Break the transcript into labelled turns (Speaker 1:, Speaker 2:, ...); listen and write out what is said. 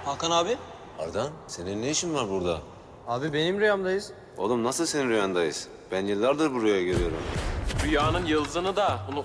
Speaker 1: Hakan abi.
Speaker 2: Ardan, senin ne işin var burada?
Speaker 1: Abi benim rüyamdayız.
Speaker 2: Oğlum nasıl senin rüyandayız? Ben yıllardır buraya geliyorum.
Speaker 3: Rüyanın yıldızını da